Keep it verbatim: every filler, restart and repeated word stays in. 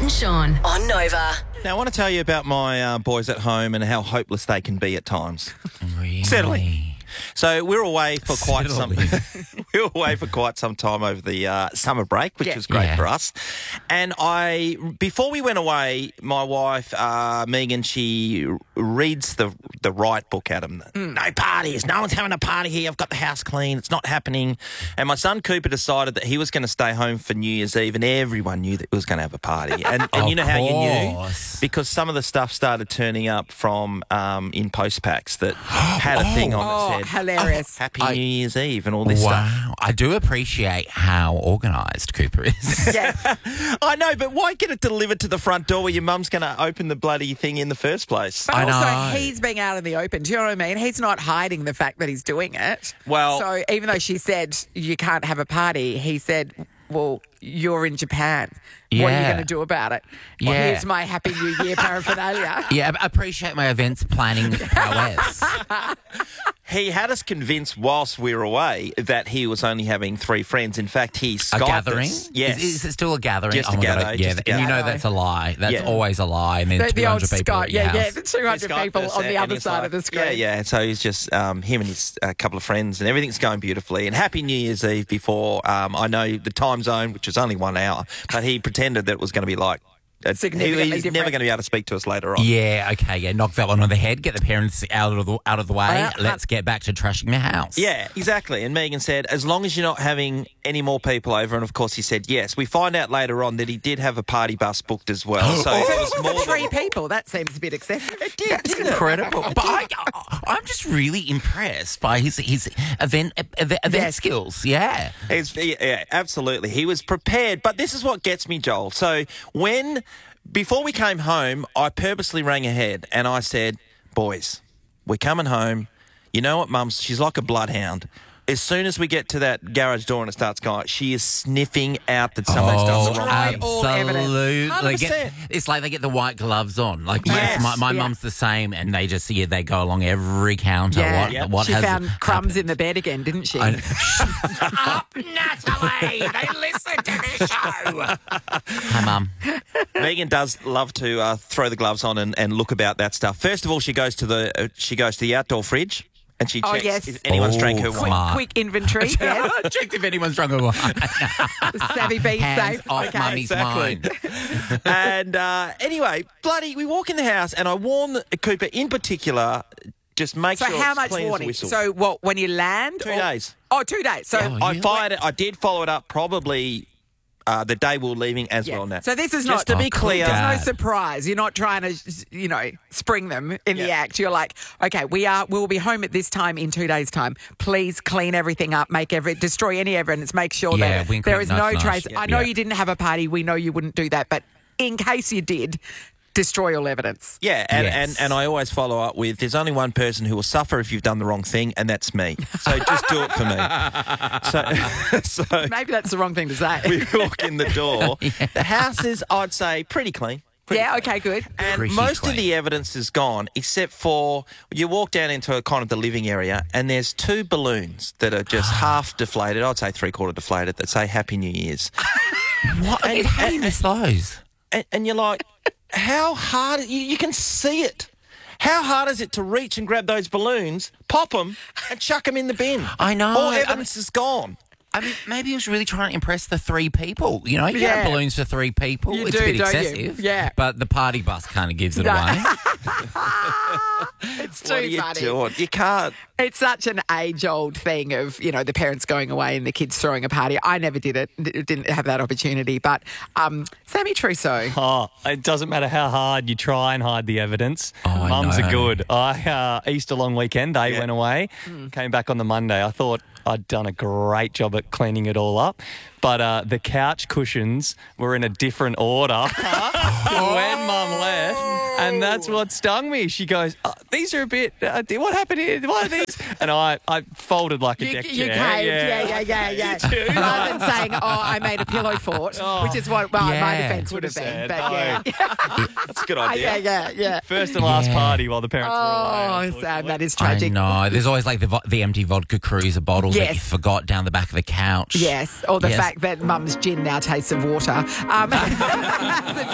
and Sean on Nova. Now, I want to tell you about my uh, boys at home and how hopeless they can be at times. Really? Certainly. So we're away for quite Certainly. some. we were away for quite some time over the uh, summer break, which Yeah. was great Yeah. for us. And I, before we went away, my wife uh, Megan, she reads the the right book at them. Hmm. No parties. No one's having a party here. I've got the house clean. It's not happening. And my son Cooper decided that he was going to stay home for New Year's Eve, and everyone knew that he was going to have a party. And, and Of you know how you knew? course. Because some of the stuff started turning up from um, in post packs that had a thing on Oh, that said hilarious. Happy I- New Year's Eve and all this stuff. Wow. I do appreciate how organised Cooper is. Yes. I know, but why get it delivered to the front door where your mum's going to open the bloody thing in the first place? But I also, know. he's being out in the open. Do you know what I mean? He's not hiding the fact that he's doing it. Well- so even though she said you can't have a party, he said, well, you're in Japan. What are you Yeah. going to do about it? Well, Yeah. here's my Happy New Year paraphernalia. Yeah, I appreciate my events planning prowess. He had us convinced whilst we were away that he was only having three friends. In fact, he A Skyped gathering? us. Yes. Is, is it still a gathering? Just a my God, gather, I- yeah, just a and you gather. know that's a lie. That's Yeah. always a lie. And then The, the old two hundred people Skype. at your Yeah, yeah, house. the two hundred Skyped people us on the and other he's side like- of the screen. Yeah, yeah. So he's just um, him and his uh, couple of friends, and everything's going beautifully. And Happy New Year's Eve before um, I know the time zone, which was only one hour, but he pretended that it was going to be like. uh, Significantly he, he's never different. going to be able to speak to us later on. Yeah, okay, yeah. Knock that one on the head. Get the parents out of the out of the way. Yeah. Let's get back to trashing the house. Yeah, exactly. And Megan said, as long as you're not having any more people over, and of course he said yes. We find out later on that he did have a party bus booked as well. So it was For more three than... people, that seems a bit excessive. It did, didn't it? Incredible, but I, I'm just really impressed by his his event event, event Yes. skills. Yeah, It's, yeah, yeah, absolutely. He was prepared. But this is what gets me, Joel. So when, before we came home, I purposely rang ahead and I said, boys, we're coming home. You know what, Mum's, she's like a bloodhound. As soon as we get to that garage door and it starts going, she is sniffing out that something's done the wrong Destroy thing. all evidence. absolutely. one hundred Get- percent. it's like they get the white gloves on. Like Yes. my, my Yeah. mum's the same, and they just yeah they go along every counter. Yeah, What Yep. what she has found crumbs happened? in the bed again, didn't she? I- Up, Natalie! They listen to this show. Hi, Mum. Megan does love to uh, throw the gloves on and, and look about that stuff. First of all, she goes to the uh, she goes to the outdoor fridge and she Oh, checks yes. if anyone's Oh, drank her quick. wine. Smart. Quick inventory, yes. Check if anyone's drunk or wine. Savvy being Hands safe. off Okay. mummy's Exactly. mind. And uh, anyway, bloody, we walk in the house and I warn Cooper in particular, just make So sure how it's much clean as a warning? whistle. So what, when you land? Two or- days. Oh, two days. So Oh, I yeah. fired it. I did follow it up probably uh, the day we were leaving as yeah. well. Now, So this is just not to be Oh, cool. clear. There's no Dad. surprise. You're not trying to, you know, spring them in the Yeah. act. You're like, okay, we are. We'll be home at this time in two days' time. Please clean everything up, make every destroy any evidence, make sure Yeah, that wink, there wink, is no nudge, nudge. trace. Yeah. I know Yeah. you didn't have a party. We know you wouldn't do that, but in case you did, destroy all evidence. Yeah, and, Yes. and, and I always follow up with there's only one person who will suffer if you've done the wrong thing, and that's me. So just do it for me. So, so Maybe that's the wrong thing to say. we walk in the door. The house is, I'd say, pretty clean. Pretty Yeah. clean. Okay. Good. And Pretty most of clean. the evidence is gone, except for you walk down into a kind of the living area, and there's two balloons that are just half deflated. I'd say three quarter deflated that say Happy New Year's. What? And- How do you and- miss those? And, and you're like, how hard? You, you can see it. How hard is it to reach and grab those balloons, pop them, and chuck them in the bin? I know. All I evidence is gone. I mean, maybe he was really trying to impress the three people. You know, you Yeah. have balloons for three people. You it's do, a bit don't you? excessive. Yeah. But the party bus kind of gives it No. away. It's What are too you funny. doing? You can't. It's such an age-old thing of, you know, the parents going away and the kids throwing a party. I never did it, d- didn't have that opportunity. But um, Sammy Trousseau. Oh, it doesn't matter how hard you try and hide the evidence. Oh, I Mums know. are good. I uh, Easter long weekend, they Yeah. went away, came back on the Monday. I thought I'd done a great job at cleaning it all up, but uh, the couch cushions were in a different order when Mum left, and that's what stung me. She goes, oh, "These are a bit. Uh, what happened here? What are these?" And I, I folded like a You, deck you chair. caved, yeah, yeah, yeah, yeah. too. Rather than saying, "Oh, I made a pillow fort," which is what well, my Yeah. defence would have been. Could've But said, yeah, That's a good yeah, idea. yeah, yeah. First and last Yeah. party while the parents were away. Oh, Sam, that is I tragic. know. There's always like the, vo- the empty vodka cruiser bottle that you Yes. forgot down the back of the couch. Yes, or the Yes. fact that Mum's gin now tastes of water. Um,